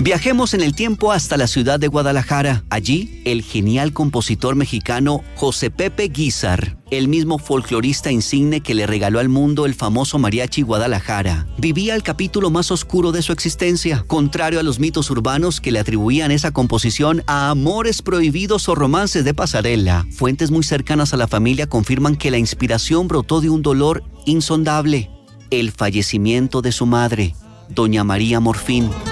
Viajemos en el tiempo hasta la ciudad de Guadalajara. Allí, el genial compositor mexicano José Pepe Guízar, el mismo folclorista insigne que le regaló al mundo el famoso mariachi Guadalajara, vivía el capítulo más oscuro de su existencia, contrario a los mitos urbanos que le atribuían esa composición a amores prohibidos o romances de pasarela. Fuentes muy cercanas a la familia confirman que la inspiración brotó de un dolor insondable: el fallecimiento de su madre, doña María Morfín.